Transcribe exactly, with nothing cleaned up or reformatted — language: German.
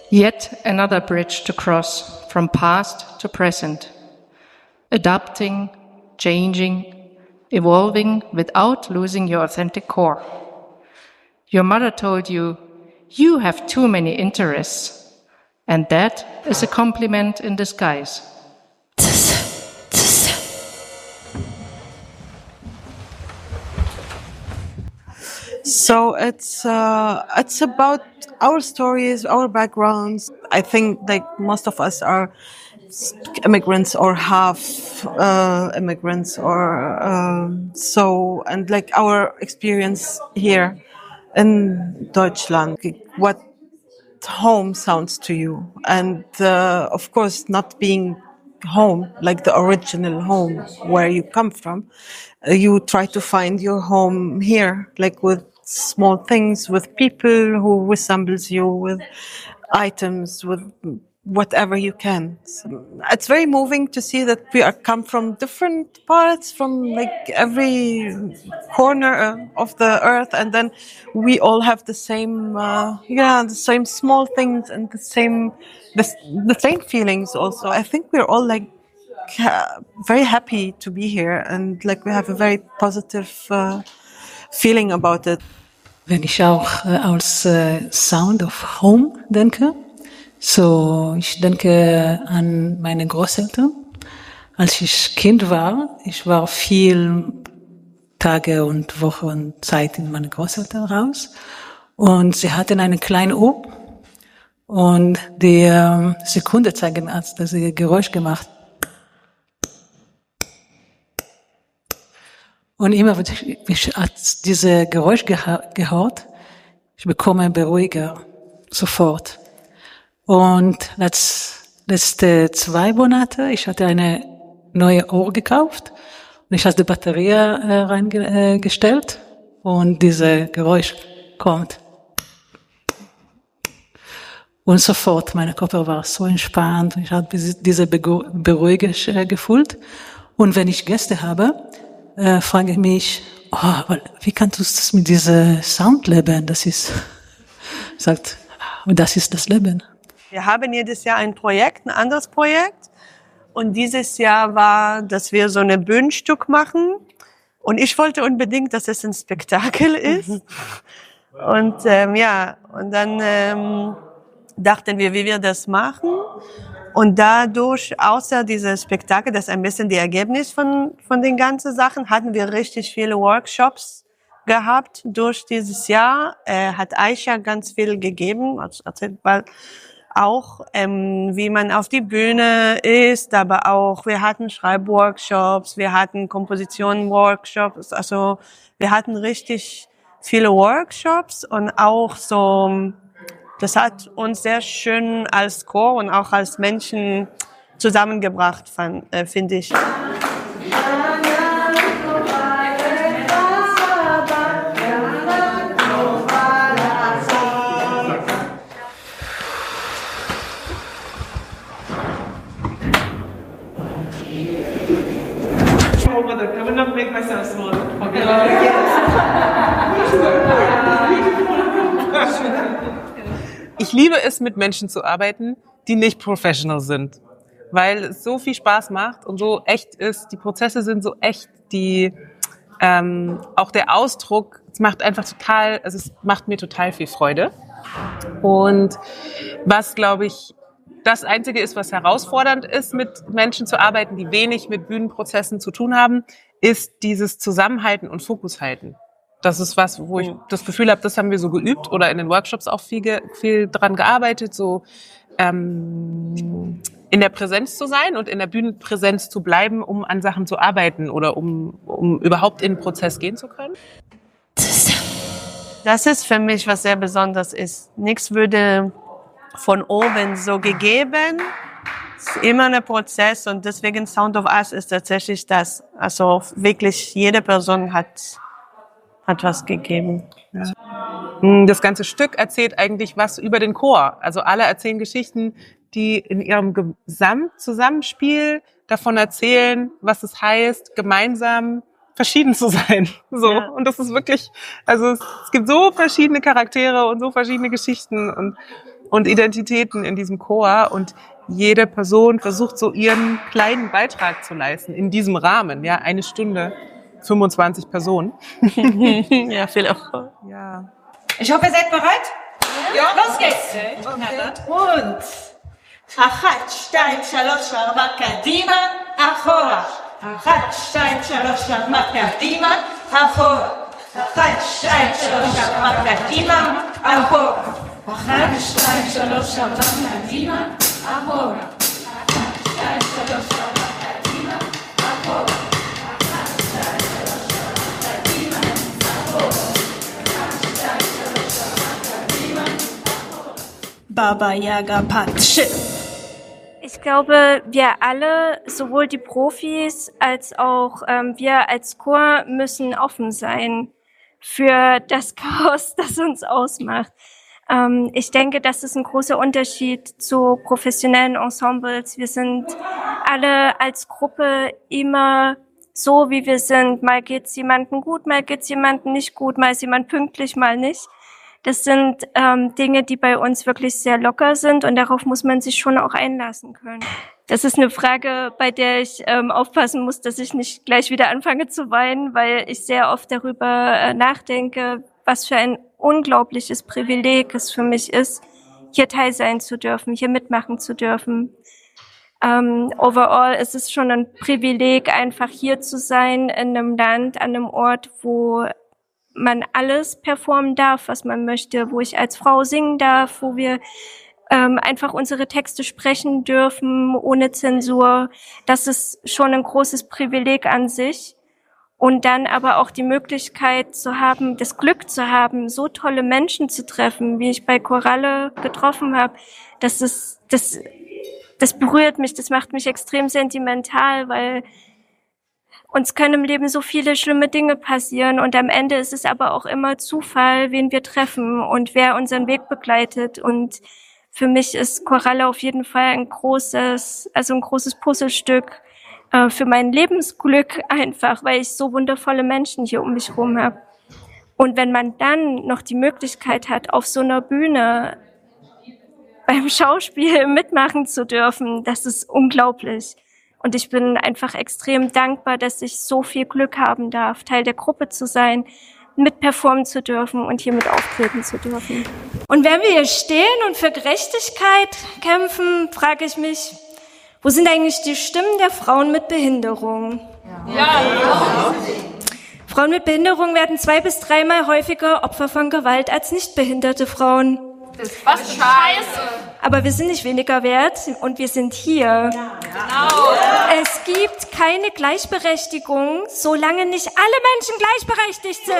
Yet another bridge to cross from past to present, adapting, changing, evolving without losing your authentic core. Your mother told you, you have too many interests, and that is a compliment in disguise. So it's uh, it's about our stories, our backgrounds. I think like most of us are immigrants or half uh, immigrants, or um, so, and like our experience here in Deutschland, what home sounds to you, and uh, of course not being home like the original home where you come from, uh, you try to find your home here, like with small things, with people who resembles you, with items, with whatever you can. So it's very moving to see that we are come from different parts, from like every corner uh, of the earth, and then we all have the same, uh, yeah, the same small things and the same, the, the same feelings. Also, I think we're all like uh, very happy to be here, and like we have a very positive uh, feeling about it. Wenn ich auch äh, als äh, Sound of Home denke, so ich denke an meine Großeltern. Als ich Kind war, ich war viel Tage und Wochen und Zeit in meine Großeltern raus, und sie hatten eine kleine Uhr, und die ähm, Sekunde zeigen hat, dass sie Geräusch gemacht. Und immer, wenn ich, ich als diese Geräusch geha- gehört, ich bekomme beruhiger, sofort. Und letzt, letzte zwei Monate, ich hatte eine neue Uhr gekauft, und ich habe die Batterie äh, reingestellt, und diese Geräusch kommt. Und sofort, mein Körper war so entspannt, und ich habe diese Beruhigung äh, gefühlt. Und wenn ich Gäste habe, Äh, frage ich mich, oh, wie kannst du das mit diesem Sound leben? Das ist, sagt, das ist das Leben. Wir haben jedes Jahr ein Projekt, ein anderes Projekt. Und dieses Jahr war, dass wir so ein Bühnenstück machen. Und ich wollte unbedingt, dass es ein Spektakel ist. Und ähm, ja, und dann ähm, dachten wir, wie wir das machen. Und dadurch, außer dieses Spektakel, das ist ein bisschen die Ergebnis von, von den ganzen Sachen, hatten wir richtig viele Workshops gehabt durch dieses Jahr. Äh, hat Aisha ganz viel gegeben, also erzählt bald auch, ähm, wie man auf die Bühne ist, aber auch, wir hatten Schreibworkshops, wir hatten Komposition-Workshops, also wir hatten richtig viele Workshops, und auch so, das hat uns sehr schön als Chor und auch als Menschen zusammengebracht, äh, finde ich. Ich liebe es, mit Menschen zu arbeiten, die nicht professional sind, weil es so viel Spaß macht und so echt ist. Die Prozesse sind so echt, die ähm, auch der Ausdruck, es macht einfach total, also es macht mir total viel Freude. Und was, glaube ich, das Einzige ist, was herausfordernd ist, mit Menschen zu arbeiten, die wenig mit Bühnenprozessen zu tun haben, ist dieses Zusammenhalten und Fokus halten. Das ist was, wo ich das Gefühl habe, das haben wir so geübt oder in den Workshops auch viel, ge- viel dran gearbeitet, so ähm, in der Präsenz zu sein und in der Bühnenpräsenz zu bleiben, um an Sachen zu arbeiten oder um, um überhaupt in den Prozess gehen zu können. Das ist für mich, was sehr besonders ist. Nichts würde von oben so gegeben. Es ist immer ein Prozess, und deswegen Sound of Us ist tatsächlich das. Also wirklich jede Person hat hat was gegeben. Ja. Das ganze Stück erzählt eigentlich was über den Chor. Also alle erzählen Geschichten, die in ihrem Gesamtzusammenspiel davon erzählen, was es heißt, gemeinsam verschieden zu sein. So. Ja. Und das ist wirklich, also es, es gibt so verschiedene Charaktere und so verschiedene Geschichten, und und Identitäten in diesem Chor und jede Person versucht so ihren kleinen Beitrag zu leisten in diesem Rahmen, ja, eine Stunde, fünfundzwanzig Personen. Ja, viel Erfolg. Ja. Ich hoffe, ihr seid bereit? Ja. Los geht's. Und אחת, שתיים, שלוש, ארבע, קדימה, אחורה. אחת, שתיים, שלוש, ארבע, קדימה, אחורה. אחת, שתיים, שלוש, ארבע, קדימה, אחורה. אחת, שתיים, שלוש, ארבע, קדימה, אחורה. אחת, שתיים, שלוש, ארבע, קדימה, אחורה. אחת, שתיים, שלוש, ארבע, קדימה, אחורה. אחת, שתיים, שלוש, ארבע, קדימה, אחורה. Baba Yaga Patsche. Ich glaube, wir alle, sowohl die Profis als auch ähm, wir als Chor, müssen offen sein für das Chaos, das uns ausmacht. Ähm, ich denke, das ist ein großer Unterschied zu professionellen Ensembles. Wir sind alle als Gruppe immer so, wie wir sind. Mal geht's jemandem gut, mal geht's jemandem nicht gut, mal ist jemand pünktlich, mal nicht. Das sind ähm, Dinge, die bei uns wirklich sehr locker sind und darauf muss man sich schon auch einlassen können. Das ist eine Frage, bei der ich ähm, aufpassen muss, dass ich nicht gleich wieder anfange zu weinen, weil ich sehr oft darüber äh, nachdenke, was für ein unglaubliches Privileg es für mich ist, hier teil sein zu dürfen, hier mitmachen zu dürfen. Ähm, overall ist es schon ein Privileg, einfach hier zu sein in einem Land, an einem Ort, wo man alles performen darf, was man möchte, wo ich als Frau singen darf, wo wir ähm, einfach unsere Texte sprechen dürfen, ohne Zensur. Das ist schon ein großes Privileg an sich. Und dann aber auch die Möglichkeit zu haben, das Glück zu haben, so tolle Menschen zu treffen, wie ich bei Koralle getroffen habe. Das ist, das, das berührt mich, das macht mich extrem sentimental, weil uns können im Leben so viele schlimme Dinge passieren und am Ende ist es aber auch immer Zufall, wen wir treffen und wer unseren Weg begleitet. Und für mich ist Koralle auf jeden Fall ein großes, also ein großes Puzzlestück äh, für mein Lebensglück einfach, weil ich so wundervolle Menschen hier um mich herum habe. Und wenn man dann noch die Möglichkeit hat, auf so einer Bühne beim Schauspiel mitmachen zu dürfen, das ist unglaublich. Und ich bin einfach extrem dankbar, dass ich so viel Glück haben darf, Teil der Gruppe zu sein, mitperformen zu dürfen und hier mit auftreten zu dürfen. Und wenn wir hier stehen und für Gerechtigkeit kämpfen, frage ich mich, wo sind eigentlich die Stimmen der Frauen mit Behinderung? Ja. Ja. Frauen mit Behinderung werden zwei bis dreimal häufiger Opfer von Gewalt als nicht behinderte Frauen. Das ist was für Scheiße. Aber wir sind nicht weniger wert und wir sind hier. Ja. Genau. Es gibt keine Gleichberechtigung, solange nicht alle Menschen gleichberechtigt sind.